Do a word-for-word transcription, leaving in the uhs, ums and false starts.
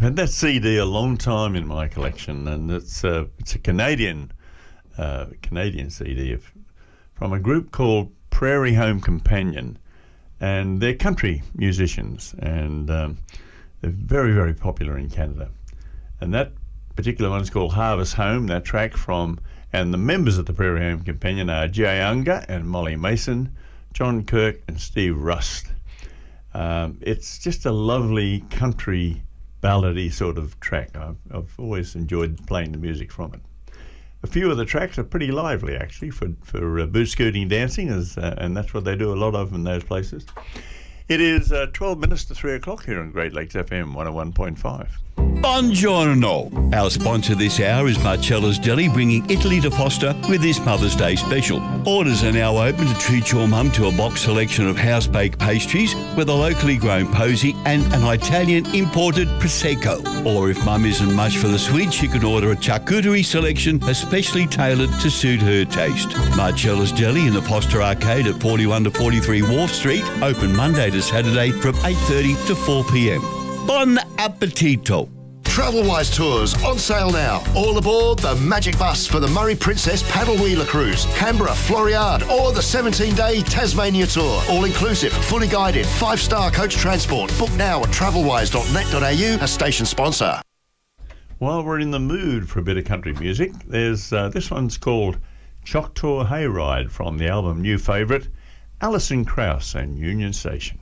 had that C D a long time in my collection, and it's uh, it's a Canadian uh, Canadian C D of, from a group called Prairie Home Companion, and they're country musicians, and um, they're very very popular in Canada. And that particular one's called Harvest Home. That track from, and the members of the Prairie Home Companion are Jay Unger and Molly Mason, John Kirk and Steve Rust. Um, it's just a lovely country ballady sort of track. I've, I've always enjoyed playing the music from it. A few of the tracks are pretty lively actually for, for uh, boot scooting dancing, as, uh, and that's what they do a lot of in those places. It is uh, twelve minutes to three o'clock here on Great Lakes F M one oh one point five. Buongiorno. Our sponsor this hour is Marcella's Deli, bringing Italy to Foster with this Mother's Day special. Orders are now open to treat your mum to a box selection of house-baked pastries with a locally grown posy and an Italian imported Prosecco. Or if mum isn't much for the sweet, she can order a charcuterie selection especially tailored to suit her taste. Marcella's Deli in the Foster Arcade at forty-one to forty-three Wharf Street, open Monday to Saturday from eight thirty to four p m. Bon appetito. Travelwise Tours on sale now. All aboard the Magic Bus for the Murray Princess Paddle Wheeler Cruise, Canberra, Floriade, or the seventeen-day Tasmania Tour. All inclusive, fully guided, five-star coach transport. Book now at travelwise dot net dot a u, a station sponsor. While we're in the mood for a bit of country music, there's uh, this one's called Choctaw Hayride from the album New Favourite, Alison Krauss and Union Station.